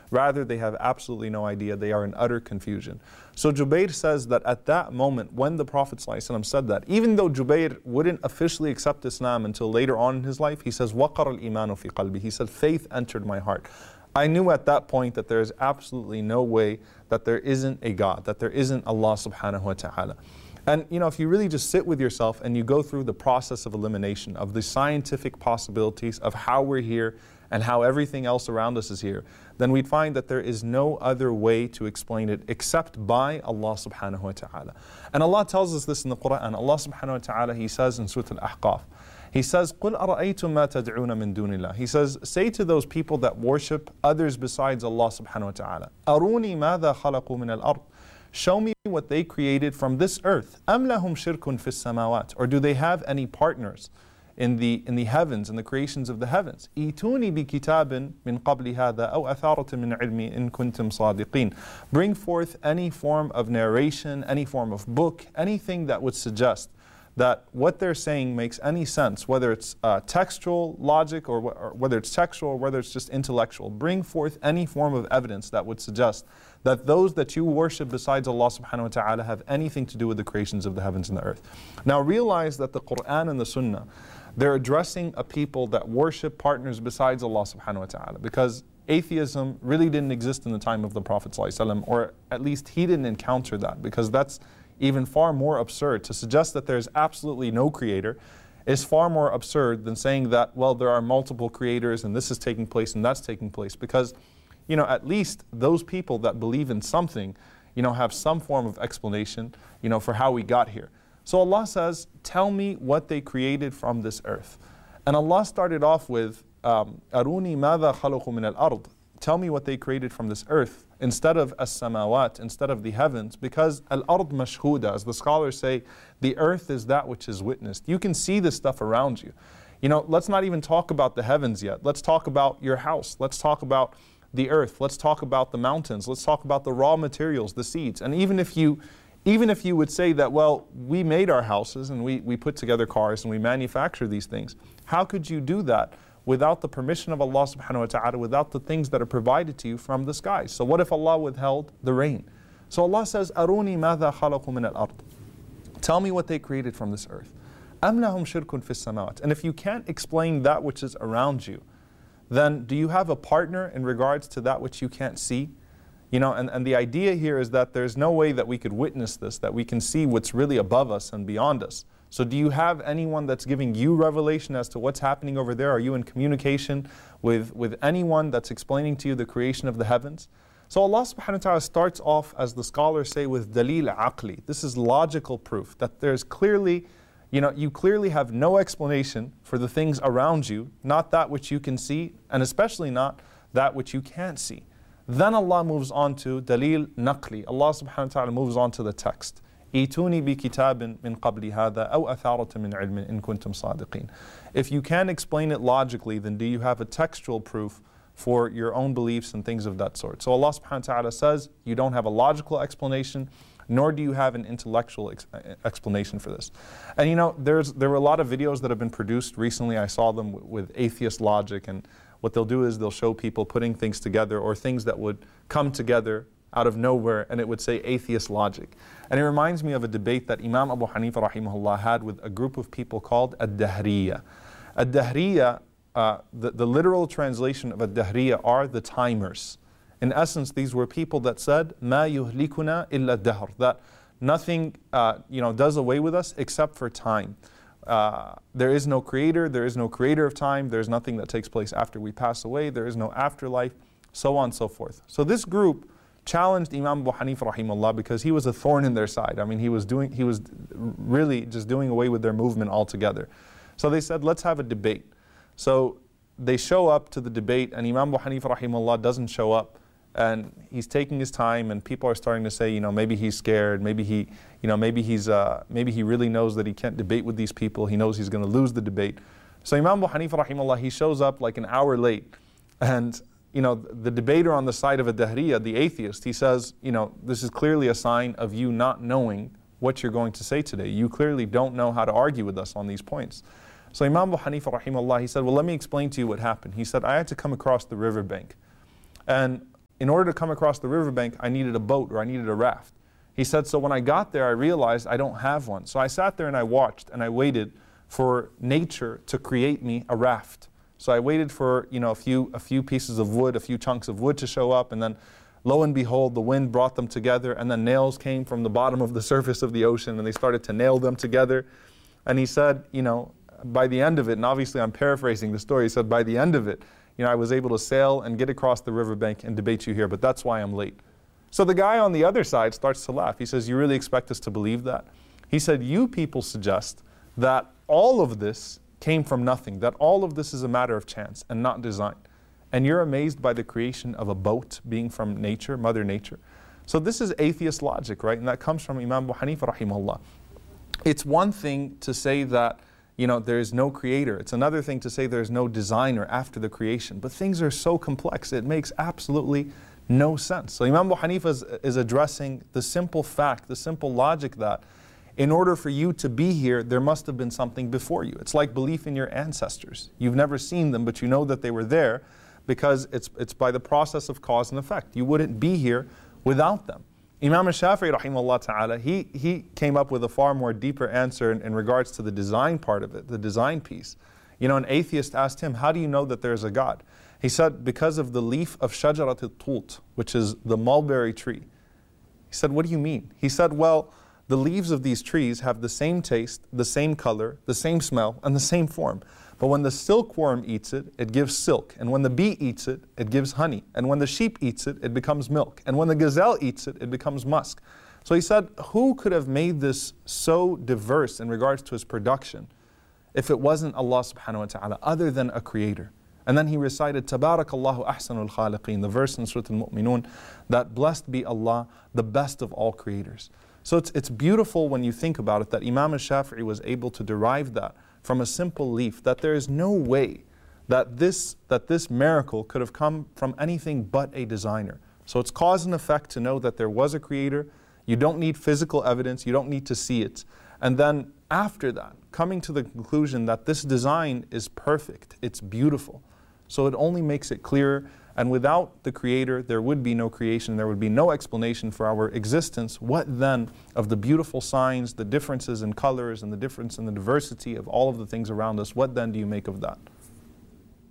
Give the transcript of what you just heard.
Rather, they have absolutely no idea. They are in utter confusion. So Jubair says that at that moment, when the Prophet ﷺ said that, even though Jubair wouldn't officially accept Islam until later on in his life, he says, وَقَرَ الْإِيمَانُ فِي قَلْبِي. He said, faith entered my heart. I knew at that point that there is absolutely no way that there isn't a God, that there isn't Allah subhanahu wa ta'ala. And if you really just sit with yourself and you go through the process of elimination, of the scientific possibilities of how we're here and how everything else around us is here, then we'd find that there is no other way to explain it except by Allah subhanahu wa ta'ala. And Allah tells us this in the Quran. Allah subhanahu wa ta'ala, He says in Surah Al-Ahqaf, He says, قُلْ أَرَأَيْتُم مَا تَدْعُونَ مِن دُونِ اللَّهِ. He says, say to those people that worship others besides Allah subhanahu wa ta'ala, أَرُونِي مَاذَا خَلَقُوا مِنَ الْأَرْضِ. Show me what they created from this earth. أَمْ لَهُمْ شِرْكٌ فِي السَّمَاوَاتِ. Or do they have any partners in the heavens, in the creations of the heavens? إِيتُونِي بِكِتَابٍ مِّن قَبْلِ هَذَا أَوْ أَثَارَةٍ مِّنْ عِلْمٍ إِن كُنتُمْ صَادِقِينَ. Bring forth any form of narration, any form of book, anything that would suggest that what they're saying makes any sense, whether it's textual logic or whether it's textual or whether it's just intellectual. Bring forth any form of evidence that would suggest that those that you worship besides Allah subhanahu wa ta'ala have anything to do with the creations of the heavens and the earth. Now realize that the Quran and the Sunnah, they're addressing a people that worship partners besides Allah subhanahu wa ta'ala, because atheism really didn't exist in the time of the Prophet ﷺ, or at least he didn't encounter that, because that's even far more absurd. To suggest that there's absolutely no creator is far more absurd than saying that, well, there are multiple creators and this is taking place and that's taking place, because at least those people that believe in something have some form of explanation for how we got here. So Allah says, tell me what they created from this earth. And Allah started off with أَرُونِي مَاذَا خَلَقُوا مِنَ الْأَرْضِ. Tell me what they created from this earth, instead of as-samawat, instead of the heavens, because al-ard mashhuda, as the scholars say, the earth is that which is witnessed. You can see the stuff around you. Let's not even talk about the heavens yet. Let's talk about your house. Let's talk about the earth. Let's talk about the mountains. Let's talk about the raw materials, the seeds. And even if you would say that, well, we made our houses and we put together cars and we manufacture these things, how could you do that without the permission of Allah subhanahu wa ta'ala, without the things that are provided to you from the skies? So what if Allah withheld the rain? So Allah says, أَرُونِي مَاذَا خَلَقُوا مِنَ الْأَرْضِ. Tell me what they created from this earth. أَمْ لَهُمْ شِرْكٌ فِي السَّمَاوَاتِ. And if you can't explain that which is around you, then do you have a partner in regards to that which you can't see? And the idea here is that there's no way that we could witness this, that we can see what's really above us and beyond us. So do you have anyone that's giving you revelation as to what's happening over there? Are you in communication with anyone that's explaining to you the creation of the heavens? So Allah subhanahu wa ta'ala starts off, as the scholars say, with dalil aqli. This is logical proof that there's clearly, you clearly have no explanation for the things around you, not that which you can see, and especially not that which you can't see. Then Allah moves on to dalil naqli. Allah subhanahu wa ta'ala moves on to the text. إِيتُونِي بِكِتَابٍ مِّن قَبْلِ هَذَا أَوْ أَثَارَةٍ مِّنْ عِلْمٍ إِن كُنتُمْ صَادِقِينَ. If you can explain it logically, then do you have a textual proof for your own beliefs and things of that sort? So Allah subhanahu wa ta'ala says, you don't have a logical explanation, nor do you have an intellectual explanation for this. And there were a lot of videos that have been produced recently. I saw them with atheist logic, and what they'll do is they'll show people putting things together, or things that would come together out of nowhere, and it would say atheist logic. And it reminds me of a debate that Imam Abu Hanifa rahimahullah had with a group of people called Ad-Dahriyya. Ad-Dahriyya, the literal translation of Ad-Dahriyya are the timers. In essence, these were people that said, مَا يُهْلِكُنَا إِلَّا الدَّهْرُ, that nothing does away with us except for time. There is no creator of time, there's nothing that takes place after we pass away, there is no afterlife, so on and so forth. So this group challenged Imam Abu Hanifa rahimahullah because he was a thorn in their side. I mean, he was really just doing away with their movement altogether. So they said, let's have a debate. So they show up to the debate, and Imam Abu Hanifa rahimahullah doesn't show up, and he's taking his time, and people are starting to say, maybe he's scared, maybe he really knows that he can't debate with these people, he knows he's going to lose the debate. So Imam Abu Hanifa rahimahullah, he shows up like an hour late, and the debater on the side of Ad-Dahriyya, the atheist, he says, this is clearly a sign of you not knowing what you're going to say today. You clearly don't know how to argue with us on these points. So Imam Abu Hanifa rahimahullah, he said, well, let me explain to you what happened. He said, I had to come across the riverbank, and in order to come across the riverbank, I needed a boat or I needed a raft. He said, so when I got there, I realized I don't have one. So I sat there and I watched and I waited for nature to create me a raft. So I waited for a few pieces of wood, a few chunks of wood to show up, and then lo and behold, the wind brought them together, and then nails came from the bottom of the surface of the ocean, and they started to nail them together. And he said, by the end of it, and obviously I'm paraphrasing the story, he said, by the end of it, I was able to sail and get across the riverbank and debate you here, but that's why I'm late. So the guy on the other side starts to laugh. He says, you really expect us to believe that? He said, you people suggest that all of this came from nothing, that all of this is a matter of chance and not design. And you're amazed by the creation of a boat being from nature, Mother Nature. So this is atheist logic, right? And that comes from Imam Abu Hanifa rahimahullah. It's one thing to say that there is no creator. It's another thing to say there's no designer after the creation. But things are so complex, it makes absolutely no sense. So Imam Abu Hanifa is addressing the simple fact, the simple logic that in order for you to be here, there must have been something before you. It's like belief in your ancestors. You've never seen them, but you know that they were there because it's by the process of cause and effect. You wouldn't be here without them. Imam al-Shafi'i rahimahullah ta'ala, he came up with a far more deeper answer in regards to the design part of it, the design piece. An atheist asked him, how do you know that there's a God? He said, because of the leaf of shajarat al-tult, which is the mulberry tree. He said, what do you mean? He said, well, the leaves of these trees have the same taste, the same color, the same smell, and the same form. But when the silkworm eats it, it gives silk. And when the bee eats it, it gives honey. And when the sheep eats it, it becomes milk. And when the gazelle eats it, it becomes musk. So he said, who could have made this so diverse in regards to his production if it wasn't Allah subhanahu wa ta'ala, other than a creator? And then he recited, Tabarakallahu ahsanul khaliqeen, the verse in Surah Al-Mu'minun, that blessed be Allah, the best of all creators. So it's beautiful when you think about it that Imam al-Shafi'i was able to derive that from a simple leaf, that there is no way that this miracle could have come from anything but a designer. So it's cause and effect to know that there was a creator. You don't need physical evidence, you don't need to see it. And then after that, coming to the conclusion that this design is perfect, it's beautiful. So it only makes it clearer. And without the creator, there would be no creation, there would be no explanation for our existence. What then of the beautiful signs, the differences in colors, and the difference in the diversity of all of the things around us, what then do you make of that?